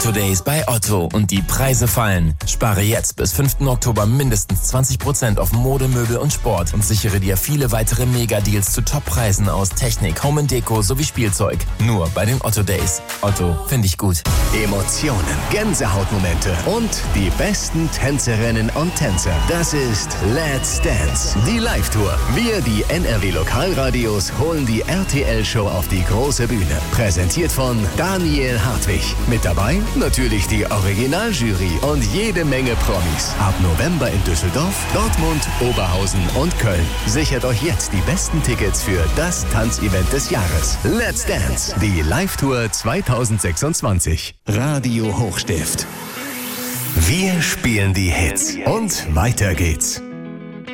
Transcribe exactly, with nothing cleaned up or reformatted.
Otto Days bei Otto und die Preise fallen. Spare jetzt bis fünften Oktober mindestens zwanzig Prozent auf Mode, Möbel und Sport und sichere dir viele weitere Mega-Deals zu Top-Preisen aus Technik, Home and Deko sowie Spielzeug. Nur bei den Otto Days. Otto, finde ich gut. Emotionen, Gänsehautmomente und die besten Tänzerinnen und Tänzer. Das ist Let's Dance, die Live-Tour. Wir, die N R W-Lokalradios, holen die R T L-Show auf die große Bühne. Präsentiert von Daniel Hartwig. Mit dabei natürlich die Originaljury und jede Menge Promis. Ab November in Düsseldorf, Dortmund, Oberhausen und Köln. Sichert euch jetzt die besten Tickets für das Tanzevent des Jahres. Let's Dance, die Live-Tour zweitausendsechsundzwanzig. Radio Hochstift. Wir spielen die Hits und weiter geht's.